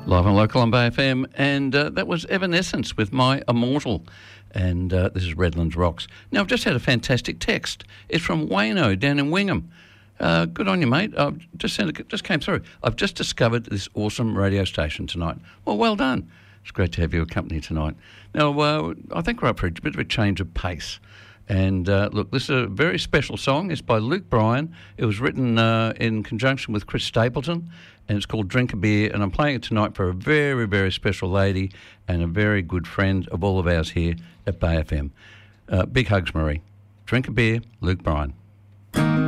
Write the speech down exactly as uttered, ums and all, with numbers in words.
Live and local on Bay F M, and uh, that was Evanescence with My Immortal, and uh, this is Redlands Rocks. Now, I've just had a fantastic text. It's from Wayno down in Wingham. Uh, good on you, mate. I've just sent it, just came through. I've just discovered this awesome radio station tonight. Well, well done. It's great to have your company tonight. Now, uh, I think we're up for a bit of a change of pace. And uh, look, this is a very special song. It's by Luke Bryan. It was written uh, in conjunction with Chris Stapleton, and it's called Drink a Beer. And I'm playing it tonight for a very, very special lady and a very good friend of all of ours here at Bay F M. Uh, big hugs, Marie. Drink a Beer, Luke Bryan.